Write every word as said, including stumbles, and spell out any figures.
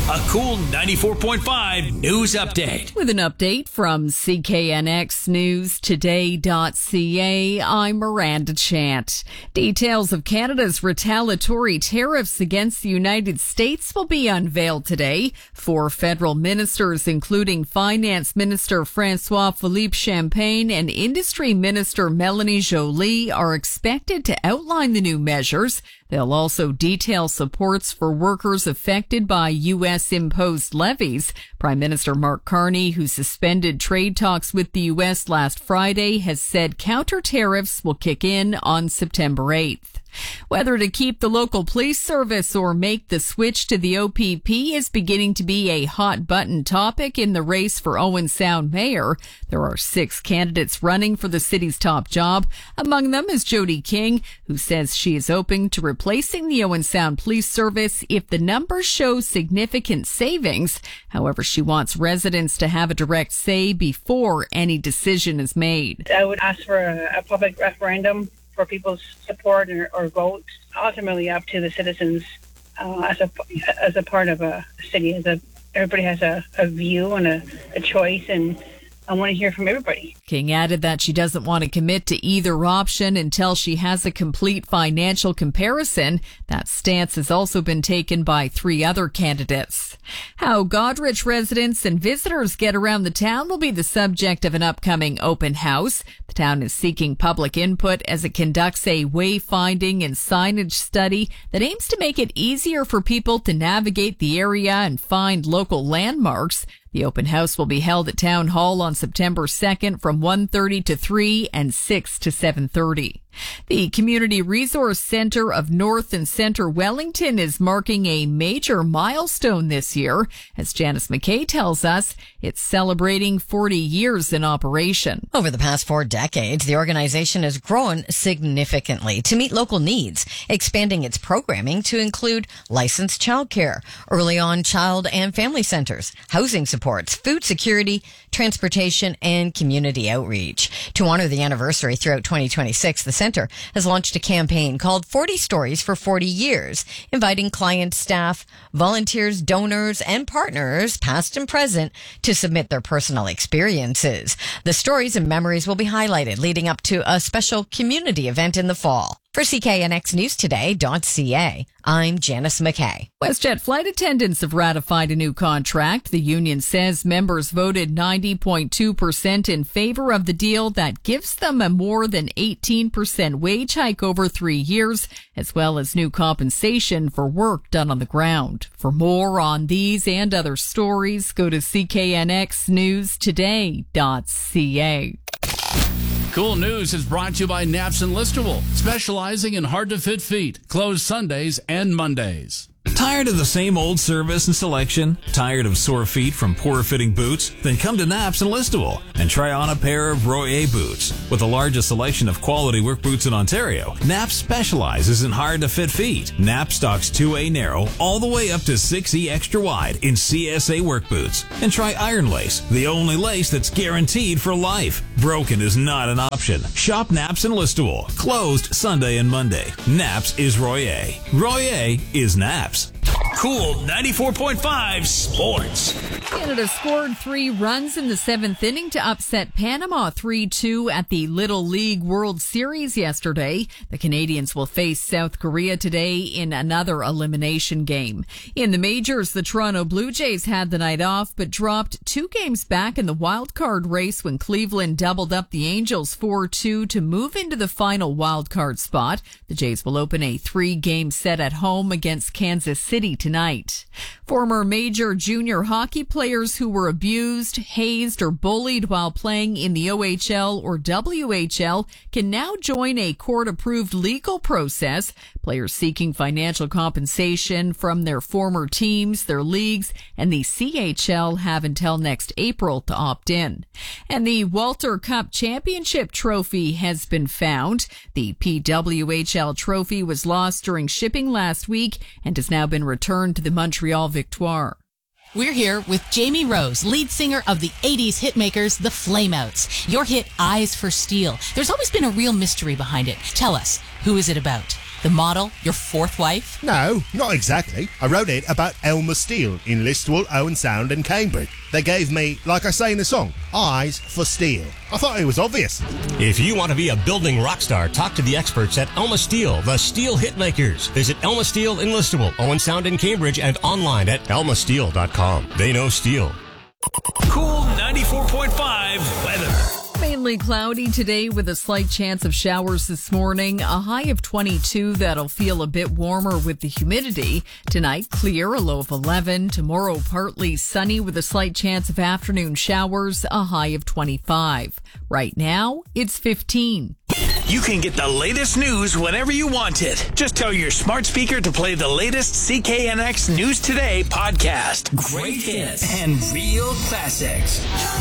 A cool ninety-four point five news update. With an update from C K N X News Today dot C A, I'm Miranda Chant. Details of Canada's retaliatory tariffs against the United States will be unveiled today. Four federal ministers, including Finance Minister François-Philippe Champagne and Industry Minister Melanie Joly, are expected to outline the new measures. They'll also detail supports for workers affected by U S imposed levies. Prime Minister Mark Carney, who suspended trade talks with the U S last Friday, has said counter tariffs will kick in on September eighth. Whether to keep the local police service or make the switch to the O P P is beginning to be a hot button topic in the race for Owen Sound mayor. There are six candidates running for the city's top job. Among them is Jody King, who says she is open to replacing the Owen Sound Police Service if the numbers show significant savings. However, she wants residents to have a direct say before any decision is made. I would ask for a, a public referendum for people's support or, or vote, ultimately up to the citizens uh, as a as a part of a city. As a, everybody has a, a view and a, a choice, and I want to hear from everybody. King added that she doesn't want to commit to either option until she has a complete financial comparison. That stance has also been taken by three other candidates. How Goderich residents and visitors get around the town will be the subject of an upcoming open house. The town is seeking public input as it conducts a wayfinding and signage study that aims to make it easier for people to navigate the area and find local landmarks. The open house will be held at Town Hall on September second from one thirty to three and six to seven thirty. The Community Resource Centre of North and Centre Wellington is marking a major milestone this year. As Janice McKay tells us, it's celebrating forty years in operation. Over the past four decades, the organization has grown significantly to meet local needs, expanding its programming to include licensed childcare, early on child and family centers, housing supports, food security, transportation, and community outreach. To honor the anniversary throughout twenty twenty-six, the center has launched a campaign called forty Stories for forty years, inviting clients, staff, volunteers, donors, and partners, past and present, to submit their personal experiences. The stories and memories will be highlighted leading up to a special community event in the fall. For C K N X News Today dot C A, I'm Janice McKay. WestJet flight attendants have ratified a new contract. The union says members voted ninety point two percent in favor of the deal that gives them a more than eighteen percent wage hike over three years, as well as new compensation for work done on the ground. For more on these and other stories, go to C K N X News Today dot C A. Cool News is brought to you by Naps and Listowel, specializing in hard-to-fit feet, closed Sundays and Mondays. Tired of the same old service and selection? Tired of sore feet from poor-fitting boots? Then come to Naps and Listowel and try on a pair of Royer boots. With the largest selection of quality work boots in Ontario, Naps specializes in hard-to-fit feet. Naps stocks two A narrow all the way up to six E extra wide in C S A work boots. And try Iron Lace, the only lace that's guaranteed for life. Broken is not an option. Shop Naps and Listowel, closed Sunday and Monday. Naps is Royer. Royer is Naps. Cool ninety-four point five Sports. Canada scored three runs in the seventh inning to upset Panama three two at the Little League World Series yesterday. The Canadians will face South Korea today in another elimination game. In the majors, the Toronto Blue Jays had the night off, but dropped two games back in the wild card race when Cleveland doubled up the Angels four two to move into the final wild card spot. The Jays will open a three-game set at home against Kansas City tonight. Former major junior hockey players who were abused, hazed, or bullied while playing in the O H L or W H L can now join a court-approved legal process. Players seeking financial compensation from their former teams, their leagues, and the C H L have until next April to opt in. And the Walter Cup Championship Trophy has been found. The P W H L trophy was lost during shipping last week and has now been returned to the Montreal Victoire. We're here with Jamie Rose, lead singer of the eighties hitmakers, the Flameouts. Your hit, Eyes for Steel. There's always been a real mystery behind it. Tell us, who is it about? The model, your fourth wife? No, not exactly. I wrote it about Elmer Steele in Listowel, Owen Sound and Cambridge. They gave me, like I say in the song, eyes for steel. I thought it was obvious. If you want to be a building rock star, talk to the experts at Elma Steel, the steel hitmakers. Visit Elma Steel in Listowel, Owen Sound in Cambridge, and online at elma steel dot com. They know steel. Cool ninety-four point five weather. Mainly cloudy today with a slight chance of showers this morning. A high of twenty-two that'll feel a bit warmer with the humidity. Tonight, clear, a low of eleven. Tomorrow, partly sunny with a slight chance of afternoon showers, a high of twenty-five. Right now, it's fifteen. You can get the latest news whenever you want it. Just tell your smart speaker to play the latest C K N X News Today podcast. Great hits and real classics.